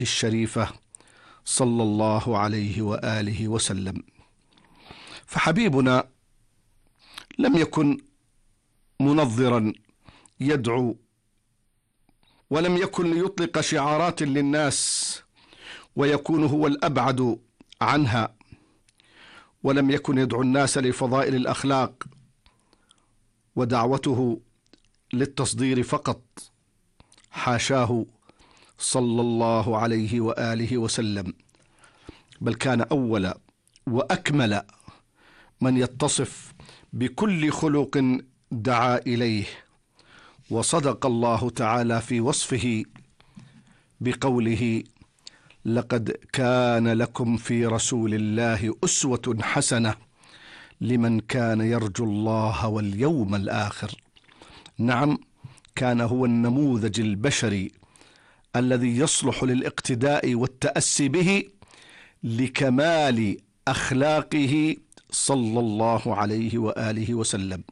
الشريفة صلى الله عليه وآله وسلم. فحبيبنا لم يكن منظرا يدعو، ولم يكن ليطلق شعارات للناس ويكون هو الأبعد عنها، ولم يكن يدعو الناس لفضائل الأخلاق ودعوته للتصدير فقط، حاشاه صلى الله عليه وآله وسلم، بل كان أول وأكمل من يتصف بكل خلق دعا إليه. وصدق الله تعالى في وصفه بقوله: لقد كان لكم في رسول الله أسوة حسنة لمن كان يرجو الله واليوم الآخر. نعم، كان هو النموذج البشري الذي يصلح للاقتداء والتأسي به لكمال أخلاقه صلى الله عليه وآله وسلم.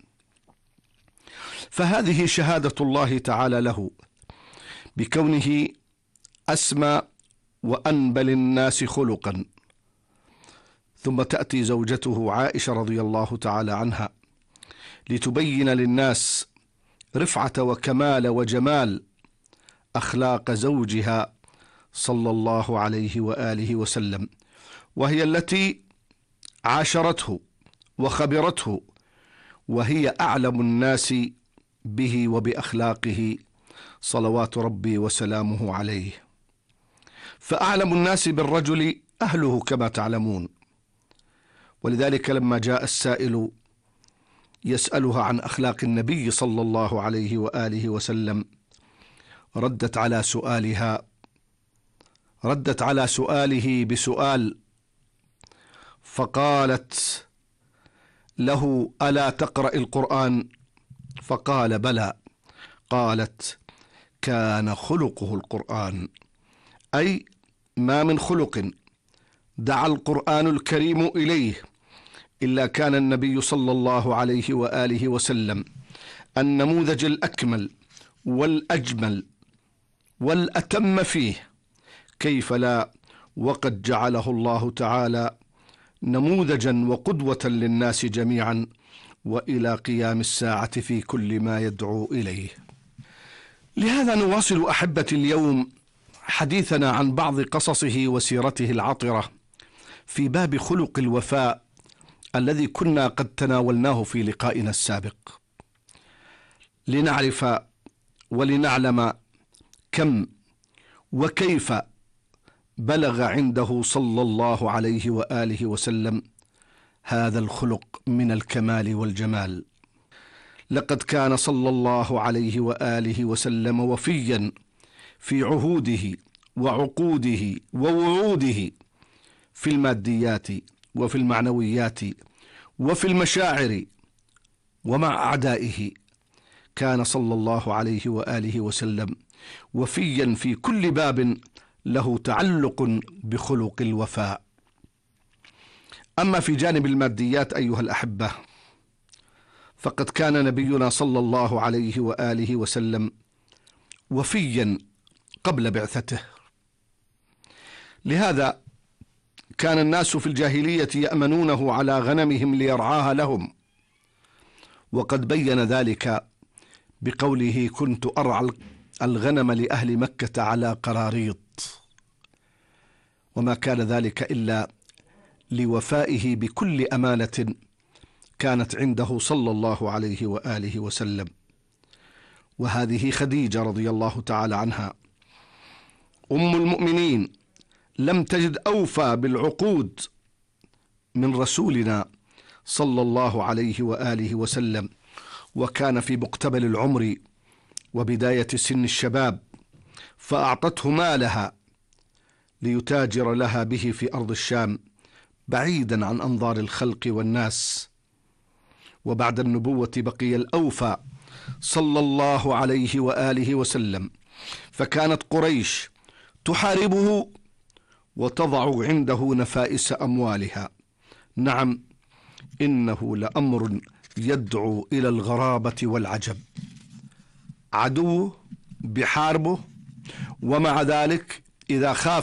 فهذه شهادة الله تعالى له بكونه أسمى وأنبل الناس خلقا. ثم تأتي زوجته عائشة رضي الله تعالى عنها لتبين للناس رفعة وكمال وجمال أخلاق زوجها صلى الله عليه وآله وسلم، وهي التي عاشرته وخبرته، وهي أعلم الناس به وبأخلاقه صلوات ربي وسلامه عليه. فأعلم الناس بالرجل أهله كما تعلمون، ولذلك لما جاء السائل يسألها عن أخلاق النبي صلى الله عليه وآله وسلم ردت على سؤاله بسؤال، فقالت له: ألا تقرأ القرآن؟ فقال: بلى. قالت: كان خلقه القرآن، أي ما من خلق دعا القرآن الكريم إليه إلا كان النبي صلى الله عليه وآله وسلم النموذج الأكمل والأجمل والأتم فيه. كيف لا، وقد جعله الله تعالى نموذجا وقدوة للناس جميعا وإلى قيام الساعة في كل ما يدعو إليه. لهذا نواصل أحبتي اليوم حديثنا عن بعض قصصه وسيرته العطرة في باب خلق الوفاء الذي كنا قد تناولناه في لقائنا السابق، لنعرف ولنعلم كم وكيف بلغ عنده صلى الله عليه وآله وسلم هذا الخلق من الكمال والجمال. لقد كان صلى الله عليه وآله وسلم وفيا في عهوده وعقوده ووعوده في الماديات وفي المعنويات وفي المشاعر ومع أعدائه. كان صلى الله عليه وآله وسلم وفيا في كل باب له تعلق بخلق الوفاء. أما في جانب الماديات أيها الأحبة، فقد كان نبينا صلى الله عليه وآله وسلم وفيا قبل بعثته. لهذا كان الناس في الجاهلية يأمنونه على غنمهم ليرعاها لهم، وقد بين ذلك بقوله: كنت أرعى الغنم لأهل مكة على قراريط. وما كان ذلك إلا لوفائه بكل أمانة كانت عنده صلى الله عليه وآله وسلم. وهذه خديجة رضي الله تعالى عنها أم المؤمنين لم تجد أوفى بالعقود من رسولنا صلى الله عليه وآله وسلم، وكان في مقتبل العمر وبداية سن الشباب، فأعطته مالها ليتاجر لها به في أرض الشام بعيدا عن أنظار الخلق والناس. وبعد النبوة بقي الأوفى صلى الله عليه وآله وسلم، فكانت قريش تحاربه وتضع عنده نفائس أموالها. نعم، إنه لأمر يدعو إلى الغرابة والعجب. عدوه بحاربه، ومع ذلك إذا خاف